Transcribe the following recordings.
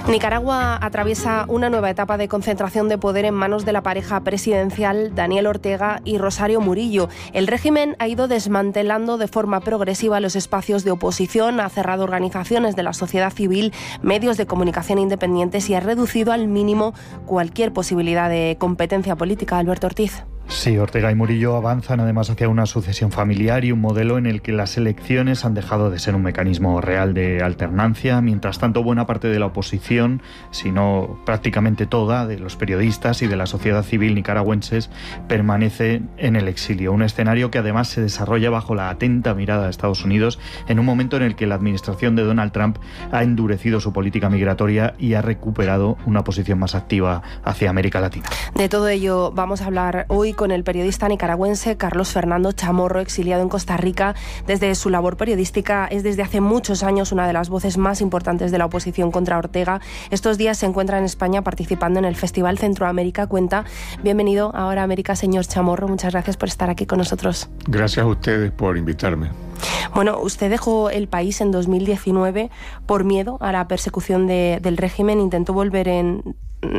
Nicaragua atraviesa una nueva etapa de concentración de poder en manos de la pareja presidencial Daniel Ortega y Rosario Murillo. El régimen ha ido desmantelando de forma progresiva los espacios de oposición, ha cerrado organizaciones de la sociedad civil, medios de comunicación independientes y ha reducido al mínimo cualquier posibilidad de competencia política. Alberto Ortiz. Sí, Ortega y Murillo avanzan además hacia una sucesión familiar y un modelo en el que las elecciones han dejado de ser un mecanismo real de alternancia. Mientras tanto, buena parte de la oposición, si no prácticamente toda, de los periodistas y de la sociedad civil nicaragüenses, permanece en el exilio. Un escenario que además se desarrolla bajo la atenta mirada de Estados Unidos en un momento en el que la administración de Donald Trump ha endurecido su política migratoria y ha recuperado una posición más activa hacia América Latina. De todo ello vamos a hablar hoy con el periodista nicaragüense Carlos Fernando Chamorro, exiliado en Costa Rica. Desde su labor periodística es desde hace muchos años una de las voces más importantes de la oposición contra Ortega. Estos días se encuentra en España participando en el Festival Centroamérica Cuenta. Bienvenido a Ahora América, señor Chamorro. Muchas gracias por estar aquí con nosotros. Gracias a ustedes por invitarme. Bueno, usted dejó el país en 2019 por miedo a la persecución del régimen. Intentó volver en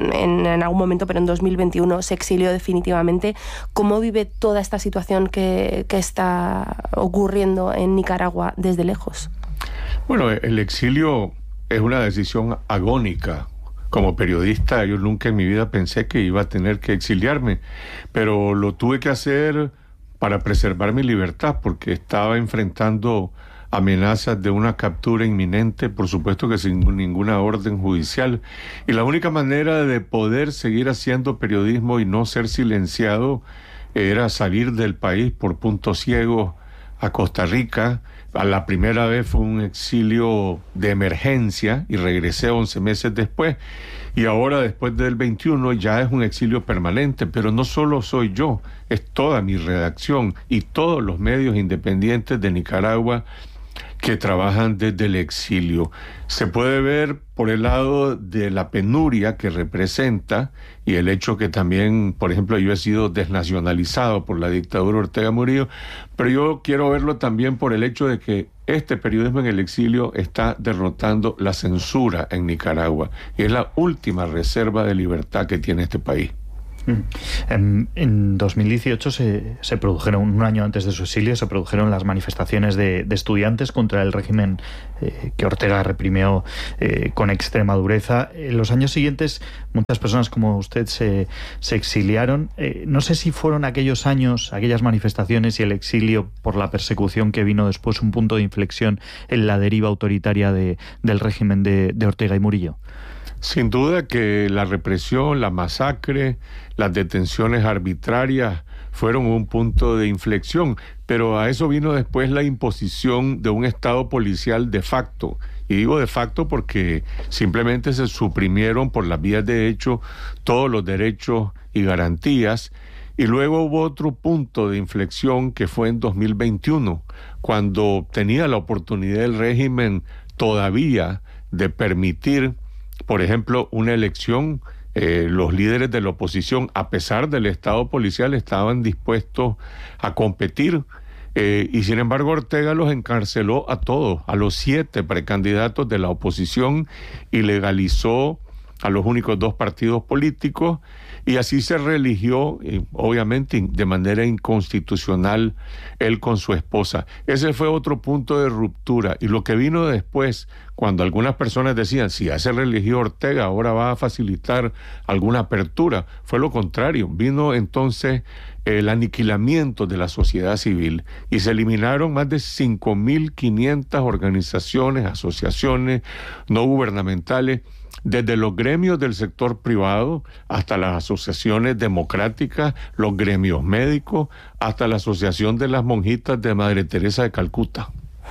algún momento, pero en 2021 se exilió definitivamente. ¿Cómo vive toda esta situación que está ocurriendo en Nicaragua desde lejos? Bueno, el exilio es una decisión agónica. Como periodista, yo nunca en mi vida pensé que iba a tener que exiliarme, pero lo tuve que hacer para preservar mi libertad, porque estaba enfrentando amenazas de una captura inminente, por supuesto que sin ninguna orden judicial. Y la única manera de poder seguir haciendo periodismo y no ser silenciado era salir del país por puntos ciegos a Costa Rica. A la primera vez fue un exilio de emergencia y regresé 11 meses después. Y ahora, después del 21, ya es un exilio permanente. Pero no solo soy yo, es toda mi redacción y todos los medios independientes de Nicaragua que trabajan desde el exilio. Se puede ver por el lado de la penuria que representa y el hecho que también, por ejemplo, yo he sido desnacionalizado por la dictadura Ortega Murillo, pero yo quiero verlo también por el hecho de que este periodismo en el exilio está derrotando la censura en Nicaragua y es la última reserva de libertad que tiene este país. En 2018 se produjeron, un año antes de su exilio, se produjeron las manifestaciones de estudiantes contra el régimen que Ortega reprimió con extrema dureza. En los años siguientes, muchas personas como usted se exiliaron. No sé si fueron aquellos años, aquellas manifestaciones y el exilio por la persecución que vino después un punto de inflexión en la deriva autoritaria del régimen de Ortega y Murillo. Sin duda que la represión, la masacre, las detenciones arbitrarias fueron un punto de inflexión, pero a eso vino después la imposición de un estado policial de facto. Y digo de facto porque simplemente se suprimieron por las vías de hecho todos los derechos y garantías. Y luego hubo otro punto de inflexión que fue en 2021, cuando tenía la oportunidad el régimen todavía de permitir, por ejemplo, una elección. Los líderes de la oposición, a pesar del estado policial, estaban dispuestos a competir y sin embargo Ortega los encarceló a todos, a los 7 precandidatos de la oposición, y legalizó a los únicos 2 partidos políticos, y así se reeligió, obviamente de manera inconstitucional, él con su esposa. Ese fue otro punto de ruptura. Y lo que vino después, cuando algunas personas decían, si ya se reeligió Ortega, ahora va a facilitar alguna apertura, fue lo contrario. Vino entonces el aniquilamiento de la sociedad civil y se eliminaron más de 5.500 organizaciones, asociaciones no gubernamentales, desde los gremios del sector privado hasta las asociaciones democráticas, los gremios médicos, hasta la Asociación de las Monjitas de Madre Teresa de Calcuta.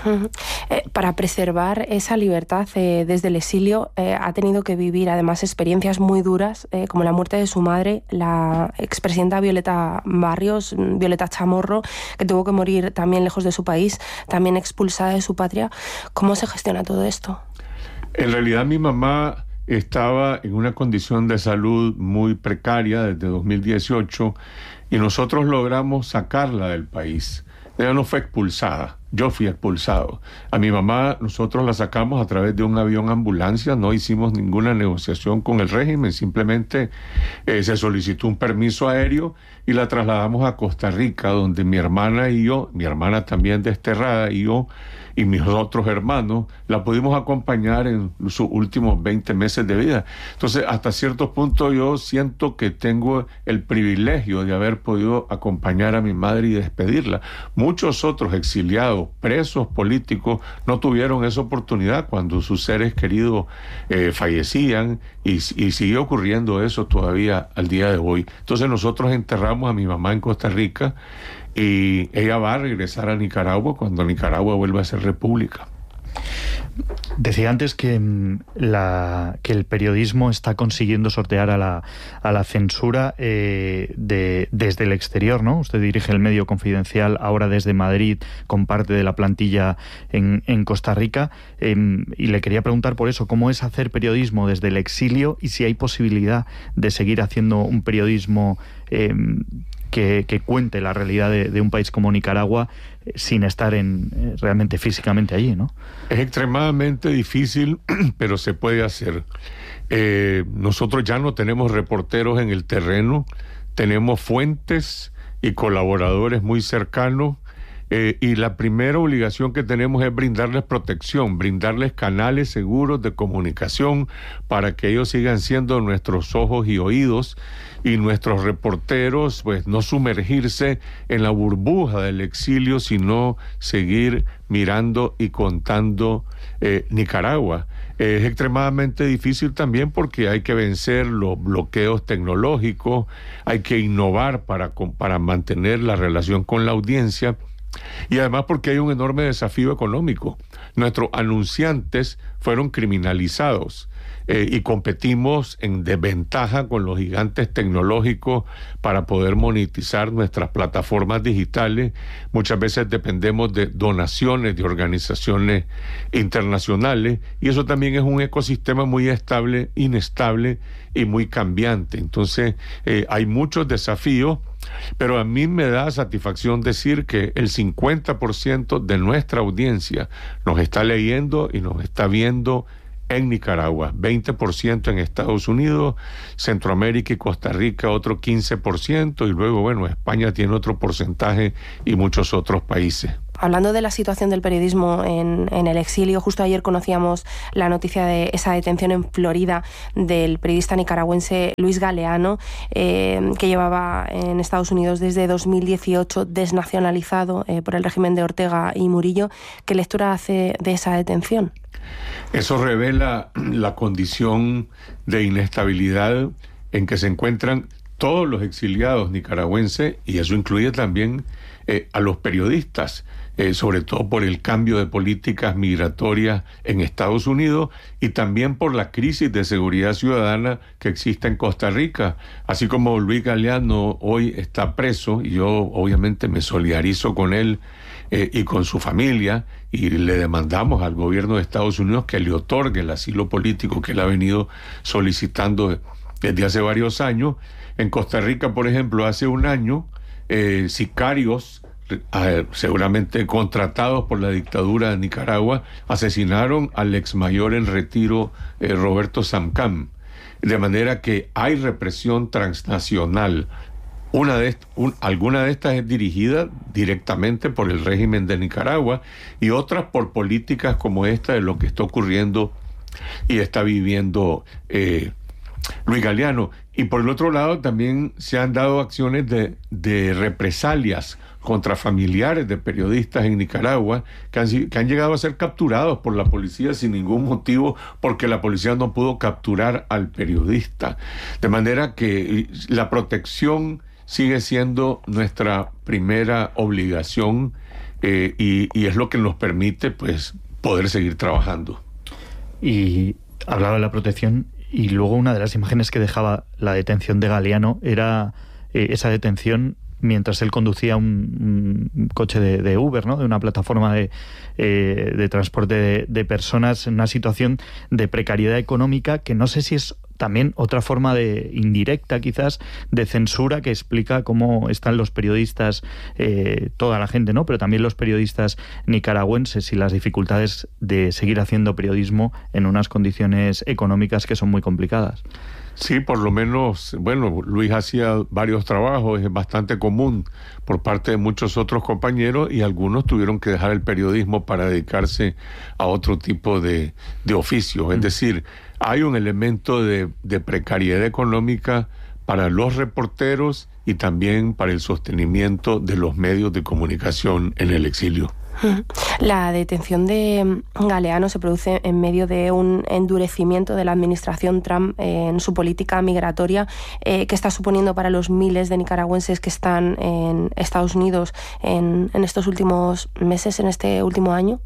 Para preservar esa libertad desde el exilio ha tenido que vivir además experiencias muy duras, como la muerte de su madre, la expresidenta Violeta Barrios, Violeta Chamorro, que tuvo que morir también lejos de su país, también expulsada de su patria. ¿Cómo se gestiona todo esto? En realidad mi mamá estaba en una condición de salud muy precaria desde 2018 y nosotros logramos sacarla del país. Ella no fue expulsada. yo fui expulsado. A mi mamá nosotros la sacamos a través de un avión ambulancia, no hicimos ninguna negociación con el régimen, simplemente se solicitó un permiso aéreo y la trasladamos a Costa Rica, donde mi hermana y yo, mi hermana también desterrada y yo y mis otros hermanos, la pudimos acompañar en sus últimos 20 meses de vida. Entonces, hasta cierto punto yo siento que tengo el privilegio de haber podido acompañar a mi madre y despedirla. Muchos otros exiliados, presos políticos, no tuvieron esa oportunidad cuando sus seres queridos fallecían y sigue ocurriendo eso todavía al día de hoy. Entonces nosotros enterramos a mi mamá en Costa Rica y ella va a regresar a Nicaragua cuando Nicaragua vuelva a ser república. Decía antes que el periodismo está consiguiendo sortear a la censura desde el exterior, ¿no? Usted dirige el medio Confidencial ahora desde Madrid, con parte de la plantilla en Costa Rica, y le quería preguntar por eso, ¿cómo es hacer periodismo desde el exilio y si hay posibilidad de seguir haciendo un periodismo que cuente la realidad de un país como Nicaragua sin estar realmente físicamente allí, ¿no? Es extremadamente difícil, pero se puede hacer. Nosotros ya no tenemos reporteros en el terreno, tenemos fuentes y colaboradores muy cercanos, y la primera obligación que tenemos es brindarles protección, brindarles canales seguros de comunicación para que ellos sigan siendo nuestros ojos y oídos, y nuestros reporteros, pues, no sumergirse en la burbuja del exilio, sino seguir mirando y contando Nicaragua. Es extremadamente difícil también porque hay que vencer los bloqueos tecnológicos, hay que innovar para mantener la relación con la audiencia, y además porque hay un enorme desafío económico. Nuestros anunciantes fueron criminalizados y competimos en desventaja con los gigantes tecnológicos para poder monetizar nuestras plataformas digitales. Muchas veces dependemos de donaciones de organizaciones internacionales, y eso también es un ecosistema muy inestable y muy cambiante. Entonces hay muchos desafíos, pero a mí me da satisfacción decir que el 50% de nuestra audiencia nos está leyendo y nos está viendo en Nicaragua, 20% en Estados Unidos, Centroamérica y Costa Rica otro 15%, y luego, bueno, España tiene otro porcentaje y muchos otros países. Hablando de la situación del periodismo en el exilio, justo ayer conocíamos la noticia de esa detención en Florida del periodista nicaragüense Luis Galeano, que llevaba en Estados Unidos desde 2018 desnacionalizado por el régimen de Ortega y Murillo. ¿Qué lectura hace de esa detención? Eso revela la condición de inestabilidad en que se encuentran todos los exiliados nicaragüenses, y eso incluye también a los periodistas, sobre todo por el cambio de políticas migratorias en Estados Unidos y también por la crisis de seguridad ciudadana que existe en Costa Rica. Así como Luis Galeano hoy está preso, y yo obviamente me solidarizo con él y con su familia, y le demandamos al gobierno de Estados Unidos que le otorgue el asilo político que él ha venido solicitando desde hace varios años. En Costa Rica, por ejemplo, hace un año, sicarios, seguramente contratados por la dictadura de Nicaragua, asesinaron al ex mayor en retiro Roberto Samcam. De manera que hay represión transnacional. Alguna de estas es dirigida directamente por el régimen de Nicaragua, y otras por políticas como esta de lo que está ocurriendo y está viviendo Luis Galeano. Y por el otro lado también se han dado acciones de represalias contra familiares de periodistas en Nicaragua que han llegado a ser capturados por la policía sin ningún motivo, porque la policía no pudo capturar al periodista. De manera que la protección sigue siendo nuestra primera obligación, y es lo que nos permite, pues, poder seguir trabajando. Y hablaba de la protección, y luego una de las imágenes que dejaba la detención de Galeano era esa detención mientras él conducía un coche de Uber, ¿no? De una plataforma de transporte de personas, en una situación de precariedad económica que no sé si es también otra forma de indirecta quizás de censura que explica cómo están los periodistas, toda la gente, ¿no? Pero también los periodistas nicaragüenses y las dificultades de seguir haciendo periodismo en unas condiciones económicas que son muy complicadas. Sí, por lo menos, bueno, Luis hacía varios trabajos, es bastante común por parte de muchos otros compañeros, y algunos tuvieron que dejar el periodismo para dedicarse a otro tipo de oficios. Es decir, hay un elemento de precariedad económica para los reporteros y también para el sostenimiento de los medios de comunicación en el exilio. La detención de Galeano se produce en medio de un endurecimiento de la administración Trump en su política migratoria. ¿Qué está suponiendo para los miles de nicaragüenses que están en Estados Unidos en estos últimos meses, en este último año?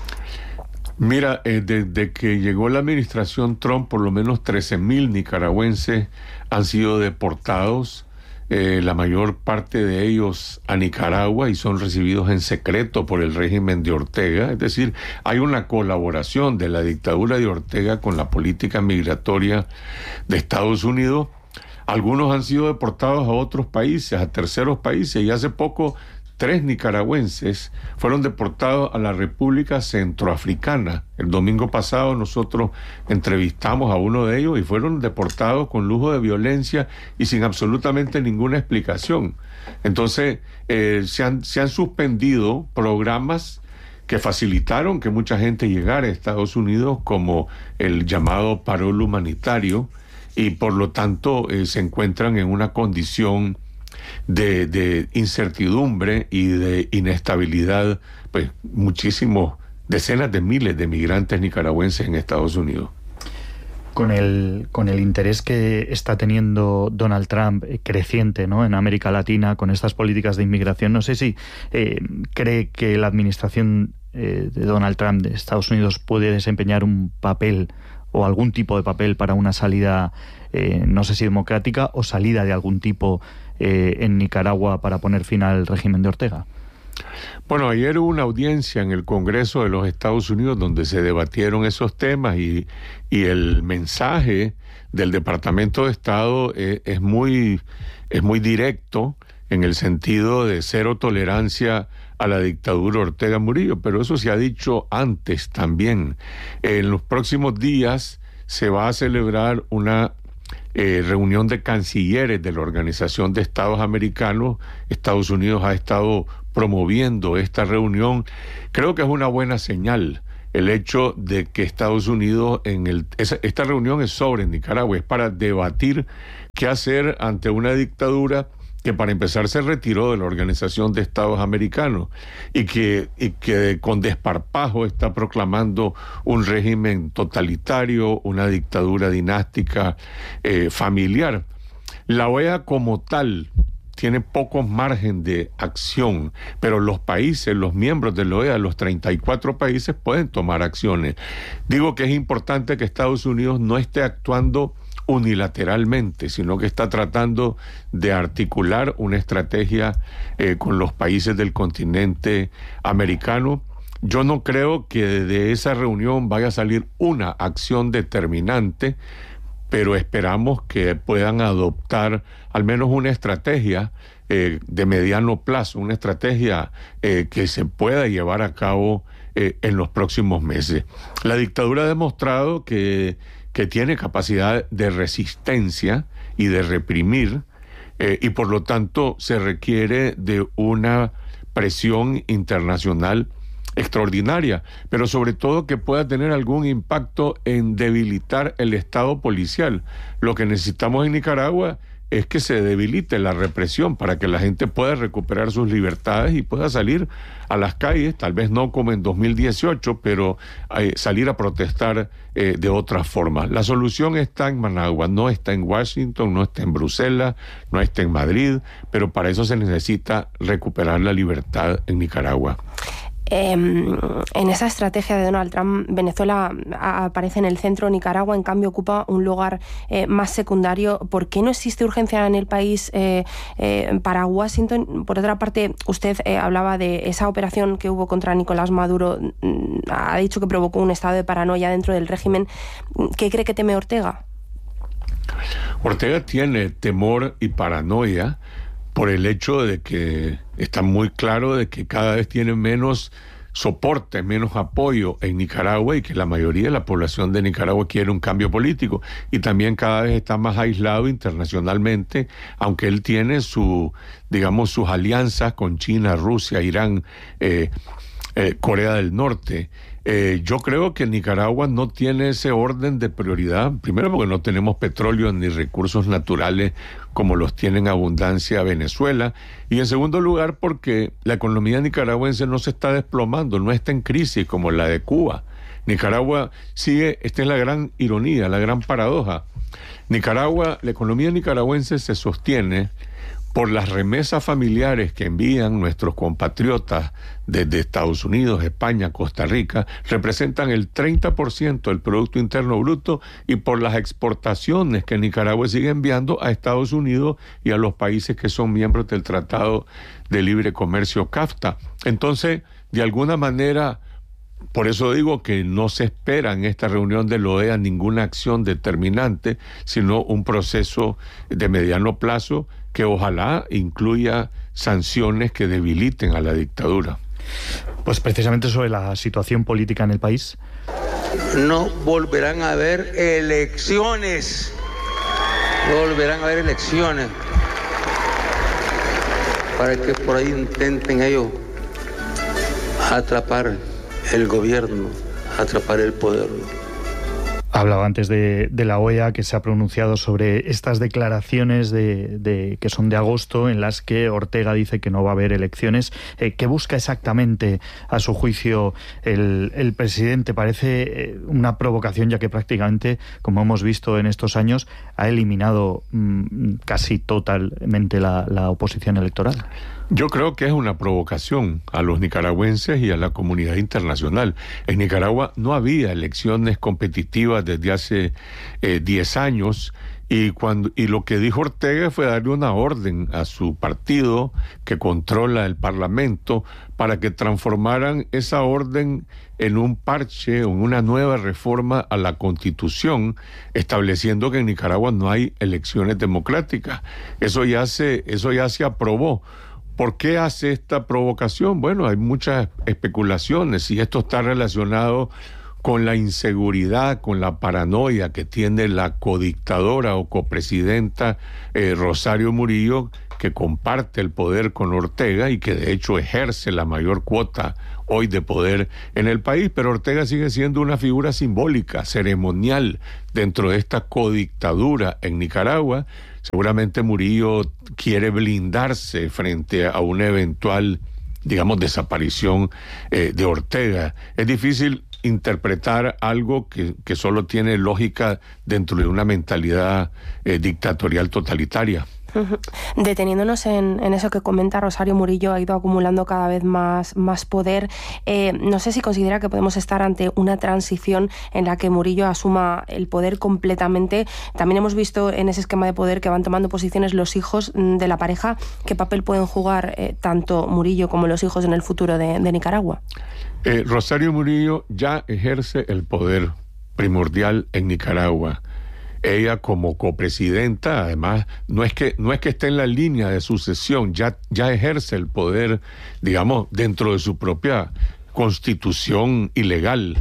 Mira, desde que llegó la administración Trump, por lo menos 13,000 nicaragüenses han sido deportados, la mayor parte de ellos a Nicaragua, y son recibidos en secreto por el régimen de Ortega. Es decir, hay una colaboración de la dictadura de Ortega con la política migratoria de Estados Unidos. Algunos han sido deportados a otros países, a terceros países, y hace poco 3 nicaragüenses fueron deportados a la República Centroafricana. El domingo pasado nosotros entrevistamos a uno de ellos y fueron deportados con lujo de violencia y sin absolutamente ninguna explicación. Entonces, se han suspendido programas que facilitaron que mucha gente llegara a Estados Unidos, como el llamado parol humanitario, y por lo tanto se encuentran en una condición de incertidumbre y de inestabilidad, pues decenas de miles de migrantes nicaragüenses en Estados Unidos. Con el interés que está teniendo Donald Trump creciente, ¿no?, en América Latina con estas políticas de inmigración, no sé si cree que la administración de Donald Trump de Estados Unidos puede desempeñar un papel o algún tipo de papel para una salida, no sé si democrática, o salida de algún tipo en Nicaragua para poner fin al régimen de Ortega. Bueno, ayer hubo una audiencia en el Congreso de los Estados Unidos donde se debatieron esos temas, y el mensaje del Departamento de Estado es muy directo, en el sentido de cero tolerancia a la dictadura Ortega Murillo, pero eso se ha dicho antes también. En los próximos días se va a celebrar una reunión de cancilleres de la Organización de Estados Americanos. Estados Unidos ha estado promoviendo esta reunión. Creo que es una buena señal el hecho de que Estados Unidos, esta reunión es sobre Nicaragua, es para debatir qué hacer ante una dictadura que, para empezar, se retiró de la Organización de Estados Americanos y que con desparpajo está proclamando un régimen totalitario, una dictadura dinástica familiar. La OEA como tal tiene poco margen de acción, pero los países, los miembros de la OEA, los 34 países, pueden tomar acciones. Digo que es importante que Estados Unidos no esté actuando unilateralmente, sino que está tratando de articular una estrategia con los países del continente americano. Yo no creo que de esa reunión vaya a salir una acción determinante, pero esperamos que puedan adoptar al menos una estrategia de mediano plazo, una estrategia que se pueda llevar a cabo en los próximos meses. La dictadura ha demostrado que tiene capacidad de resistencia y de reprimir, y por lo tanto se requiere de una presión internacional extraordinaria, pero sobre todo que pueda tener algún impacto en debilitar el Estado policial. Lo que necesitamos en Nicaragua es que se debilite la represión para que la gente pueda recuperar sus libertades y pueda salir a las calles, tal vez no como en 2018, pero salir a protestar de otra forma. La solución está en Managua, no está en Washington, no está en Bruselas, no está en Madrid, pero para eso se necesita recuperar la libertad en Nicaragua. En esa estrategia de Donald Trump, Venezuela aparece en el centro, Nicaragua, en cambio, ocupa un lugar más secundario. ¿Por qué no existe urgencia en el país para Washington? Por otra parte, usted hablaba de esa operación que hubo contra Nicolás Maduro. Ha dicho que provocó un estado de paranoia dentro del régimen. ¿Qué cree que teme Ortega? Ortega tiene temor y paranoia por el hecho de que está muy claro de que cada vez tiene menos soporte, menos apoyo en Nicaragua y que la mayoría de la población de Nicaragua quiere un cambio político y también cada vez está más aislado internacionalmente, aunque él tiene sus alianzas con China, Rusia, Irán, Corea del Norte. Yo creo que Nicaragua no tiene ese orden de prioridad, primero porque no tenemos petróleo ni recursos naturales como los tiene en abundancia Venezuela, y en segundo lugar porque la economía nicaragüense no se está desplomando, no está en crisis como la de Cuba. Nicaragua sigue, esta es la gran ironía, la gran paradoja. La economía nicaragüense se sostiene por las remesas familiares que envían nuestros compatriotas desde Estados Unidos, España, Costa Rica, representan el 30% del Producto Interno Bruto, y por las exportaciones que Nicaragua sigue enviando a Estados Unidos y a los países que son miembros del Tratado de Libre Comercio CAFTA. Entonces, de alguna manera, por eso digo que no se espera en esta reunión de la OEA ninguna acción determinante, sino un proceso de mediano plazo que ojalá incluya sanciones que debiliten a la dictadura. Pues precisamente sobre la situación política en el país. No volverán a haber elecciones. No volverán a haber elecciones. Para que por ahí intenten ellos atrapar el gobierno, atrapar el poder. Hablaba antes de la OEA, que se ha pronunciado sobre estas declaraciones que son de agosto, en las que Ortega dice que no va a haber elecciones. ¿Qué busca exactamente, a su juicio, el presidente? Parece una provocación, ya que prácticamente, como hemos visto en estos años, ha eliminado casi totalmente la oposición electoral. Yo creo que es una provocación a los nicaragüenses y a la comunidad internacional. En Nicaragua no había elecciones competitivas desde hace 10 años y lo que dijo Ortega fue darle una orden a su partido que controla el Parlamento para que transformaran esa orden en un parche, en una nueva reforma a la Constitución, estableciendo que en Nicaragua no hay elecciones democráticas. Eso ya se aprobó. ¿Por qué hace esta provocación? Bueno, hay muchas especulaciones y esto está relacionado con la inseguridad, con la paranoia que tiene la codictadora o copresidenta Rosario Murillo, que comparte el poder con Ortega y que de hecho ejerce la mayor cuota hoy de poder en el país, pero Ortega sigue siendo una figura simbólica, ceremonial dentro de esta codictadura en Nicaragua. Seguramente Murillo quiere blindarse frente a una eventual, desaparición de Ortega. Es difícil interpretar algo que solo tiene lógica dentro de una mentalidad dictatorial totalitaria. Deteniéndonos en eso que comenta, Rosario Murillo ha ido acumulando cada vez más poder. No sé si considera que podemos estar ante una transición en la que Murillo asuma el poder completamente. También hemos visto en ese esquema de poder que van tomando posiciones los hijos de la pareja. ¿Qué papel pueden jugar tanto Murillo como los hijos en el futuro de Nicaragua? Rosario Murillo ya ejerce el poder primordial en Nicaragua. Ella como copresidenta, además, no es que esté en la línea de sucesión, ya ejerce el poder, dentro de su propia constitución ilegal.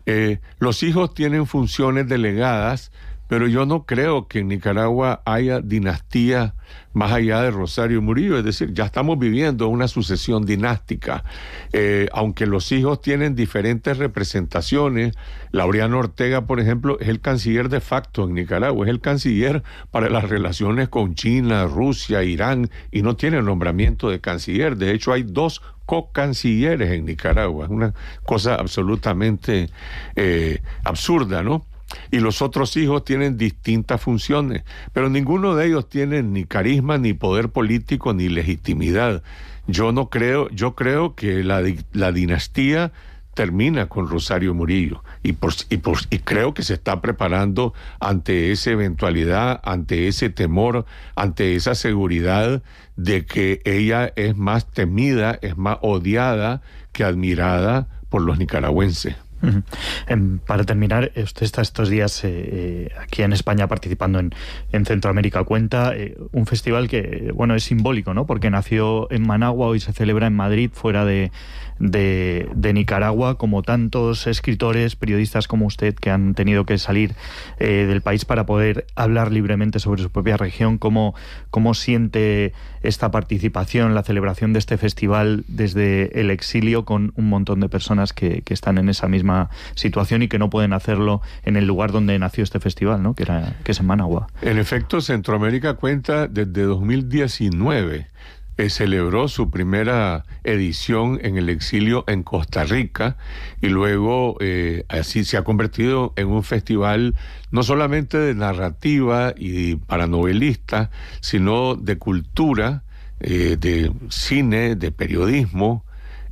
Los hijos tienen funciones delegadas, pero yo no creo que en Nicaragua haya dinastía más allá de Rosario Murillo, es decir, ya estamos viviendo una sucesión dinástica. Aunque los hijos tienen diferentes representaciones, Laureano Ortega, por ejemplo, es el canciller de facto en Nicaragua, es el canciller para las relaciones con China, Rusia, Irán, y no tiene nombramiento de canciller. De hecho, hay 2 co-cancilleres en Nicaragua, es una cosa absolutamente absurda, ¿no? Y los otros hijos tienen distintas funciones, pero ninguno de ellos tiene ni carisma, ni poder político, ni legitimidad. Yo creo que la dinastía termina con Rosario Murillo y creo que se está preparando ante esa eventualidad, ante ese temor, ante esa seguridad de que ella es más temida, es más odiada que admirada por los nicaragüenses. Para terminar, usted está estos días aquí en España participando en Centroamérica Cuenta, un festival que, bueno, es simbólico, ¿no? Porque nació en Managua, hoy se celebra en Madrid, fuera de Nicaragua, como tantos escritores, periodistas como usted, que han tenido que salir del país para poder hablar libremente sobre su propia región. ¿Cómo siente esta participación, la celebración de este festival desde el exilio, con un montón de personas que están en esa misma situación y que no pueden hacerlo en el lugar donde nació este festival, ¿no? que es en Managua? En efecto, Centroamérica Cuenta desde 2019 celebró su primera edición en el exilio en Costa Rica, y luego así se ha convertido en un festival no solamente de narrativa y para novelistas, sino de cultura, de cine, de periodismo,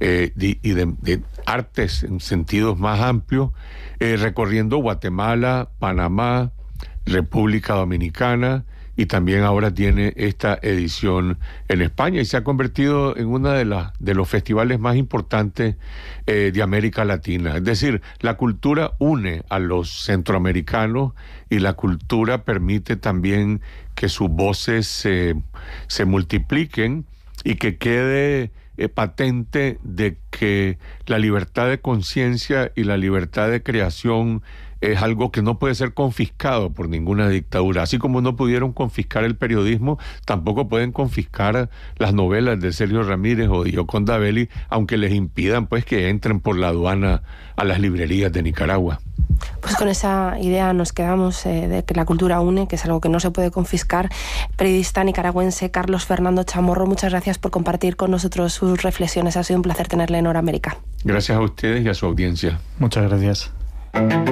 y de artes en sentidos más amplios, recorriendo Guatemala, Panamá, República Dominicana, y también ahora tiene esta edición en España, y se ha convertido en uno de los festivales más importantes de América Latina. Es decir, la cultura une a los centroamericanos, y la cultura permite también que sus voces se multipliquen y que quede patente de que la libertad de conciencia y la libertad de creación es algo que no puede ser confiscado por ninguna dictadura. Así como no pudieron confiscar el periodismo, tampoco pueden confiscar las novelas de Sergio Ramírez o de Yoconda Belli, aunque les impidan pues que entren por la aduana a las librerías de Nicaragua. Pues con esa idea nos quedamos, de que la cultura une, que es algo que no se puede confiscar. Periodista nicaragüense Carlos Fernando Chamorro, muchas gracias por compartir con nosotros sus reflexiones. Ha sido un placer tenerle en Hora América. Gracias a ustedes y a su audiencia. Muchas gracias.